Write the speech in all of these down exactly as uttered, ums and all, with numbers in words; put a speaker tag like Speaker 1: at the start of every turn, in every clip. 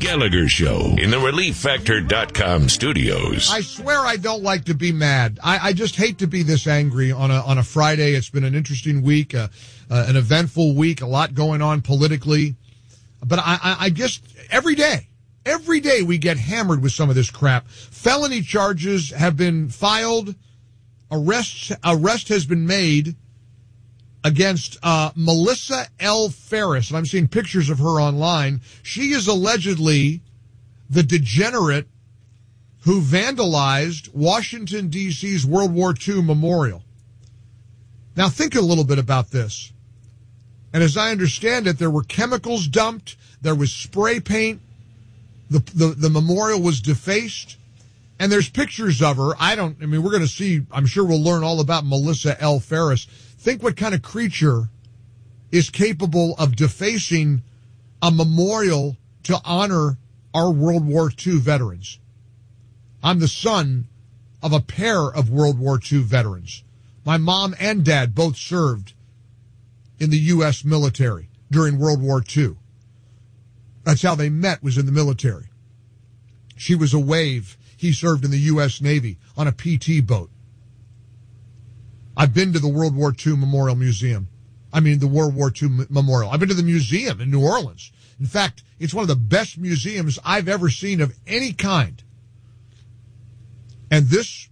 Speaker 1: Gallagher Show in the relief factor dot com studios.
Speaker 2: I swear I don't like to be mad. I, I just hate to be this angry on a on a Friday. It's been an interesting week, uh, uh, an eventful week, a lot going on politically. But I, I, I just, every day, every day we get hammered with some of this crap. Felony charges have been filed. Arrest, arrest has been made against uh, Melissa L. Ferris, and I'm seeing pictures of her online. She is allegedly the degenerate who vandalized Washington, D C's World War Two memorial. Now, think a little bit about this. And as I understand it, there were chemicals dumped, there was spray paint, the, the, the memorial was defaced, and there's pictures of her. I don't, I mean, we're going to see, I'm sure we'll learn all about Melissa L. Ferris. Think what kind of creature is capable of defacing a memorial to honor our World War Two veterans. I'm the son of a pair of World War Two veterans. My mom and dad both served in the U S military during World War Two. That's how they met, was in the military. She was a wave. He served in the U S Navy on a P T boat. I've been to the World War Two Memorial Museum. I mean, the World War Two M- Memorial. I've been to the museum in New Orleans. In fact, it's one of the best museums I've ever seen of any kind. And this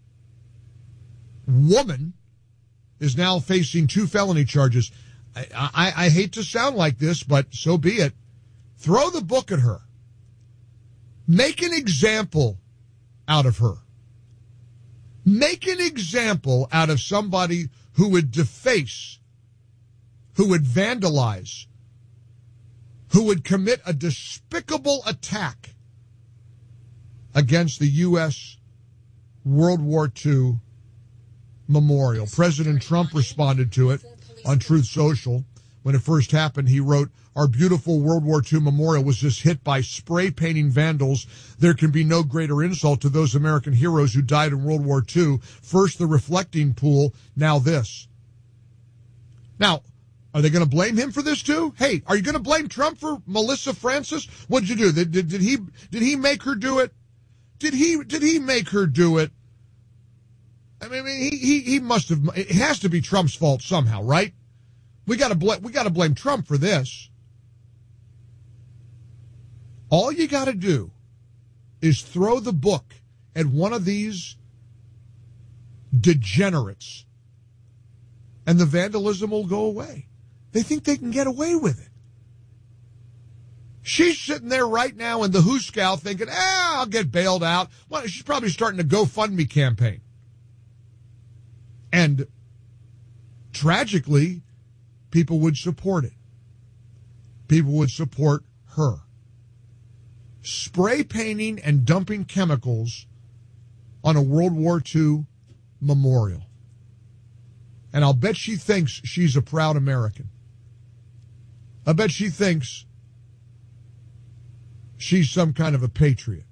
Speaker 2: woman is now facing two felony charges. I, I, I hate to sound like this, but so be it. Throw the book at her. Make an example out of her. Make an example out of somebody who would deface, who would vandalize, who would commit a despicable attack against the U S World War Two memorial. President Trump responded to it on Truth Social. When it first happened, he wrote, "Our beautiful World War Two memorial was just hit by spray painting vandals. There can be no greater insult to those American heroes who died in World War Two. First the reflecting pool, now this." Now, are they going to blame him for this too? Hey, are you going to blame Trump for Melissa Francis? What did you do? Did, did, did he did he make her do it? Did he did he make her do it? I mean, he he he must have. It has to be Trump's fault somehow, right? We got to bl- we got to blame Trump for this. All you got to do is throw the book at one of these degenerates, and the vandalism will go away. They think they can get away with it. She's sitting there right now in the Hooskow thinking, ah, I'll get bailed out. Well, she's probably starting a GoFundMe campaign. And tragically, people would support it. People would support her. Spray painting and dumping chemicals on a World War Two memorial. And I'll bet she thinks she's a proud American. I bet she thinks she's some kind of a patriot.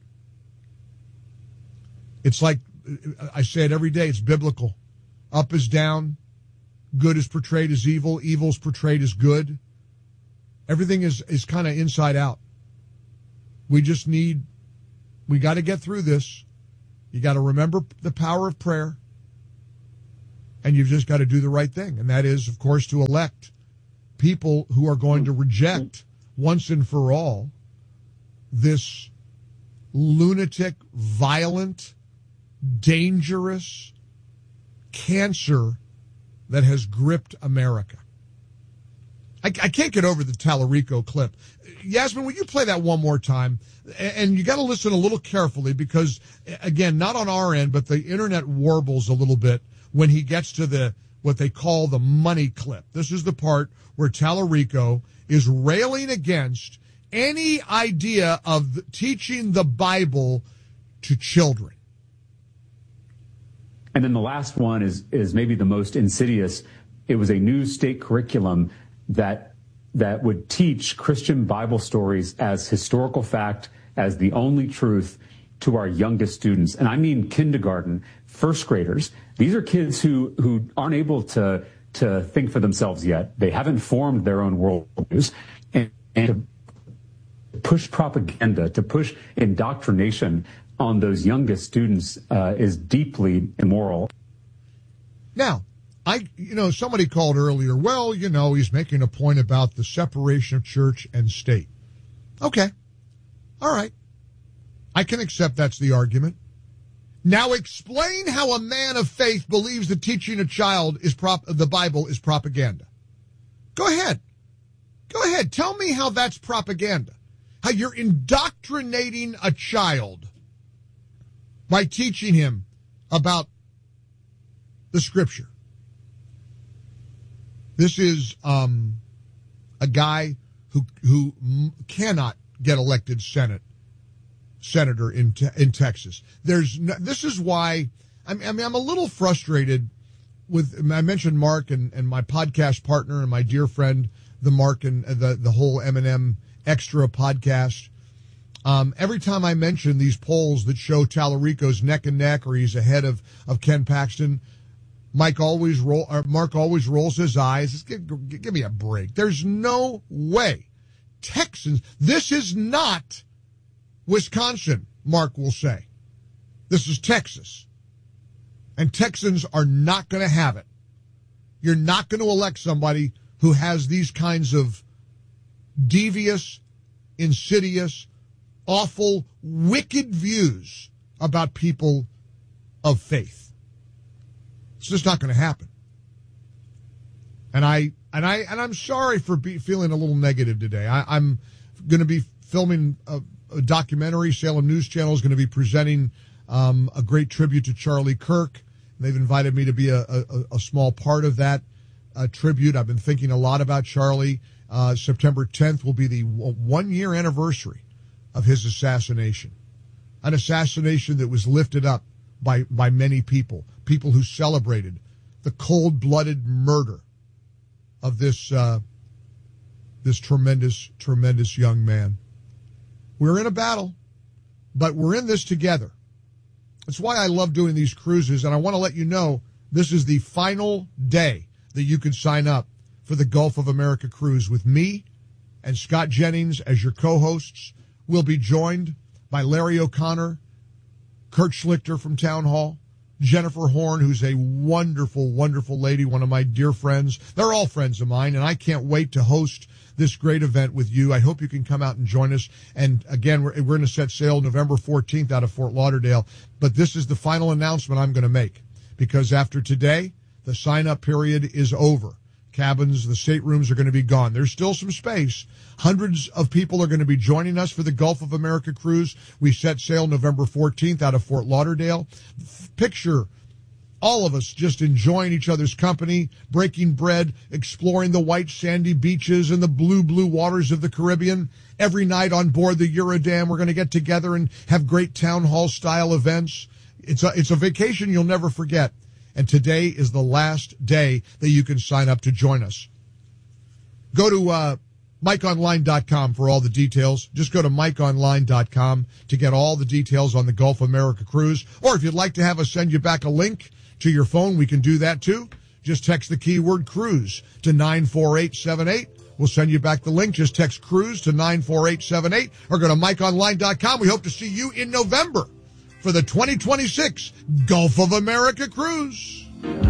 Speaker 2: It's like, I say it every day, it's biblical. Up is down. Good is portrayed as evil. Evil is portrayed as good. Everything is, is kind of inside out. We just need, we got to get through this. You got to remember the power of prayer. And you've just got to do the right thing. And that is, of course, to elect people who are going to reject once and for all this lunatic, violent, dangerous cancer that has gripped America. I, I can't get over the Tallarico clip. Yasmin, will you play that one more time? And you got to listen a little carefully because, again, not on our end, but the internet warbles a little bit when he gets to the what they call the money clip. This is the part where Tallarico is railing against any idea of teaching the Bible to children.
Speaker 3: And then the last one is is maybe the most insidious. It was a new state curriculum that that would teach Christian Bible stories as historical fact, as the only truth to our youngest students. And I mean kindergarten, first graders. These are kids who, who aren't able to, to think for themselves yet. They haven't formed their own worldviews. And, and to push propaganda, to push indoctrination on those youngest students uh, is deeply immoral.
Speaker 2: Now, I, you know, somebody called earlier, well, you know, he's making a point about the separation of church and state. Okay. All right. I can accept that's the argument. Now explain how a man of faith believes that teaching a child is prop, the Bible is propaganda. Go ahead. Go ahead. Tell me how that's propaganda. How you're indoctrinating a child by teaching him about the scripture. This is um, a guy who who cannot get elected Senate senator in te- in Texas. There's no, this is why I'm, I mean I'm a little frustrated with. I mentioned Mark and, and my podcast partner and my dear friend the Mark and the the whole M and M Extra podcast. Um, every time I mention these polls that show Tallarico's neck and neck or he's ahead of of Ken Paxton, Mike always roll, or Mark always rolls his eyes. Give, give me a break. There's no way Texans. This is not Wisconsin, Mark will say. This is Texas. And Texans are not going to have it. You're not going to elect somebody who has these kinds of devious, insidious, awful, wicked views about people of faith. It's just not going to happen. And I and I and I'm sorry for be, feeling a little negative today. I, I'm going to be filming a, a documentary. Salem News Channel is going to be presenting um, a great tribute to Charlie Kirk. They've invited me to be a, a, a small part of that uh, tribute. I've been thinking a lot about Charlie. Uh, September tenth will be the one-year anniversary of his assassination, an assassination that was lifted up by, by many people, people who celebrated the cold-blooded murder of this uh, this tremendous, tremendous young man. We're in a battle, but we're in this together. That's why I love doing these cruises, and I want to let you know this is the final day that you can sign up for the Gulf of America cruise with me and Scott Jennings as your co-hosts. We'll be joined by Larry O'Connor, Kurt Schlichter from Town Hall, Jennifer Horn, who's a wonderful, wonderful lady, one of my dear friends. They're all friends of mine, and I can't wait to host this great event with you. I hope you can come out and join us. And again, we're, we're going to set sail November fourteenth out of Fort Lauderdale. But this is the final announcement I'm going to make, because after today, the sign-up period is over. Cabins, the staterooms are going to be gone. There's still some space. Hundreds of people are going to be joining us for the Gulf of America cruise. We set sail November fourteenth out of Fort Lauderdale. Picture all of us just enjoying each other's company, breaking bread, exploring the white sandy beaches and the blue, blue waters of the Caribbean. Every night on board the Eurodam, we're going to get together and have great town hall style events. It's a, it's a vacation you'll never forget. And today is the last day that you can sign up to join us. Go to uh, Mike Online dot com for all the details. Just go to Mike Online dot com to get all the details on the Gulf of America cruise. Or if you'd like to have us send you back a link to your phone, we can do that too. Just text the keyword cruise to nine four eight seven eight. We'll send you back the link. Just text cruise to nine four eight seven eight or go to Mike Online dot com. We hope to see you in November for the twenty twenty-six Gulf of America cruise.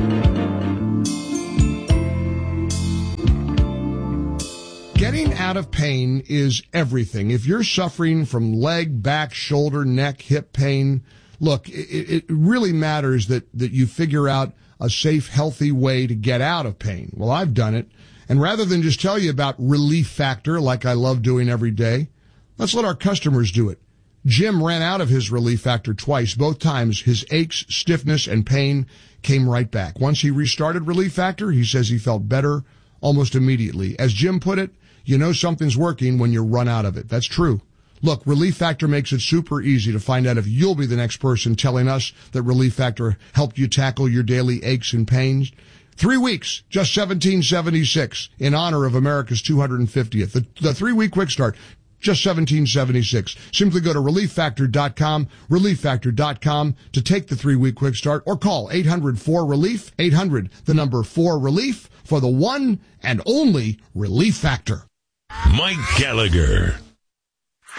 Speaker 2: Getting out of pain is everything. If you're suffering from leg, back, shoulder, neck, hip pain, look, it, it really matters that, that you figure out a safe, healthy way to get out of pain. Well, I've done it. And rather than just tell you about Relief Factor like I love doing every day, let's let our customers do it. Jim ran out of his Relief Factor twice. Both times, his aches, stiffness, and pain came right back. Once he restarted Relief Factor, he says he felt better almost immediately. As Jim put it, you know something's working when you run out of it. That's true. Look, Relief Factor makes it super easy to find out if you'll be the next person telling us that Relief Factor helped you tackle your daily aches and pains. Three weeks, just seventeen seventy-six in honor of America's two hundred fiftieth. The, the three-week quick start, just seventeen seventy-six. Simply go to relief factor dot com, relief factor dot com to take the three-week quick start, or call eight hundred four relief, eight hundred, the number four relief, for the one and only Relief Factor.
Speaker 1: Mike Gallagher.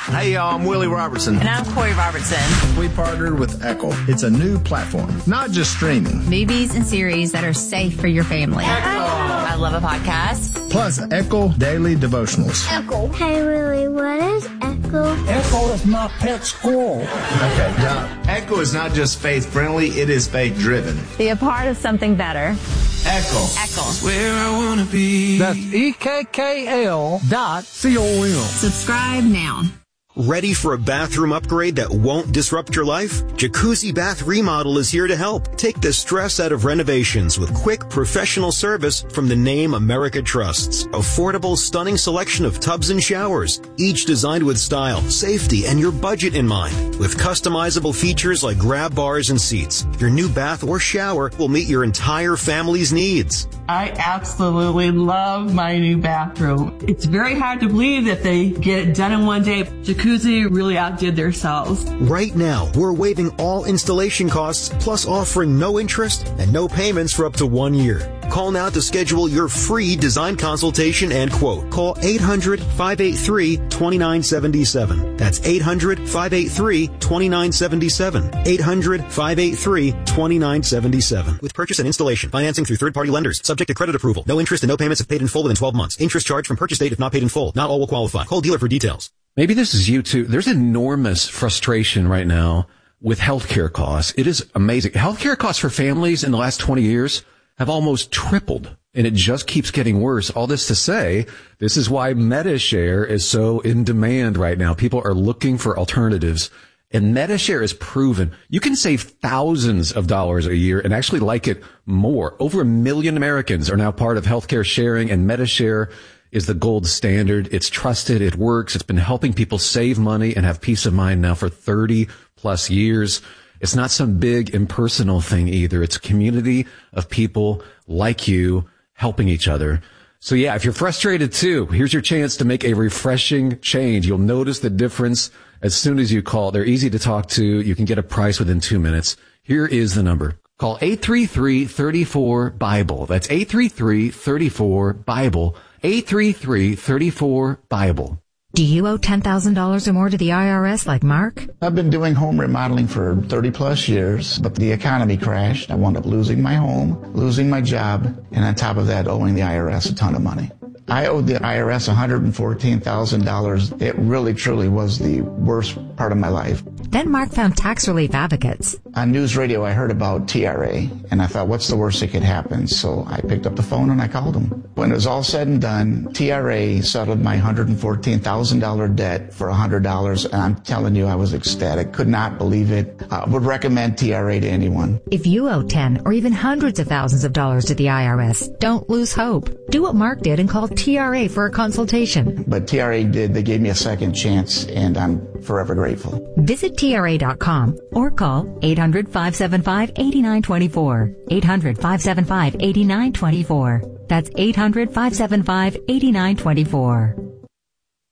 Speaker 4: Hey, y'all, I'm Willie Robertson.
Speaker 5: And I'm Corey Robertson.
Speaker 6: We partnered with Echo. It's a new platform, not just streaming.
Speaker 7: Movies and series that are safe for your family.
Speaker 5: Echo. I love a podcast.
Speaker 6: Plus, Echo Daily Devotionals.
Speaker 8: Echo. Hey, Willie, what is Echo?
Speaker 9: Echo is my pet squirrel.
Speaker 6: Okay, now, Echo is not just faith-friendly, it is faith-driven.
Speaker 7: Be a part of something better.
Speaker 6: Echo.
Speaker 5: Echo.
Speaker 4: Where I want to be.
Speaker 9: That's E K K L dot C O M.
Speaker 7: Subscribe now.
Speaker 10: Ready for a bathroom upgrade that won't disrupt your life? Jacuzzi Bath Remodel is here to help. Take the stress out of renovations with quick, professional service from the name America trusts. Affordable, stunning selection of tubs and showers, each designed with style, safety, and your budget in mind. With customizable features like grab bars and seats, your new bath or shower will meet your entire family's needs.
Speaker 11: I absolutely love my new bathroom. It's very hard to believe that they get it done in one day. Jacuzzi really outdid themselves.
Speaker 10: Right now, we're waiving all installation costs, plus offering no interest and no payments for up to one year. Call now to schedule your free design consultation and quote. Call eight hundred, five eight three, two nine seven seven. That's eight hundred, five eight three, two nine seven seven. eight hundred, five eight three, two nine seven seven. With purchase and installation, financing through third-party lenders, subject to credit approval. No interest and no payments if paid in full within twelve months. Interest charged from purchase date if not paid in full. Not all will qualify. Call dealer for details.
Speaker 12: Maybe this is you too. There's enormous frustration right now with healthcare costs. It is amazing. Healthcare costs for families in the last twenty years have almost tripled, and it just keeps getting worse. All this to say, this is why MediShare is so in demand right now. People are looking for alternatives, and MediShare is proven you can save thousands of dollars a year and actually like it more. Over a million Americans are now part of healthcare sharing, and MediShare is the gold standard. It's trusted. It works. It's been helping people save money and have peace of mind now for thirty plus years. It's not some big impersonal thing either. It's a community of people like you helping each other. So yeah, if you're frustrated too, here's your chance to make a refreshing change. You'll notice the difference as soon as you call. They're easy to talk to. You can get a price within two minutes. Here is the number. Call eight three three, three four, BIBLE. That's eight three three, three four, BIBLE. eight three three, three four, BIBLE.
Speaker 7: Do you owe ten thousand dollars or more to the I R S like Mark?
Speaker 13: I've been doing home remodeling for thirty plus years, but the economy crashed. I wound up losing my home, losing my job, and on top of that, owing the I R S a ton of money. I owed the I R S one hundred fourteen thousand dollars. It really, truly was the worst part of my life.
Speaker 7: Then Mark found Tax Relief Advocates.
Speaker 13: On news radio, I heard about T R A, and I thought, what's the worst that could happen? So I picked up the phone and I called them. When it was all said and done, T R A settled my one hundred fourteen thousand dollars debt for one hundred dollars, and I'm telling you, I was ecstatic. Could not believe it. I would recommend T R A to anyone.
Speaker 7: If you owe ten or even hundreds of thousands of dollars to the I R S, don't lose hope. Do what Mark did and call T R A for a consultation.
Speaker 13: But T R A did. They gave me a second chance, and I'm forever grateful.
Speaker 7: Visit T R A dot com or call eight hundred, five seven five, eight nine two four. eight hundred, five seven five, eight nine two four. That's eight hundred, five seven five, eight nine two four.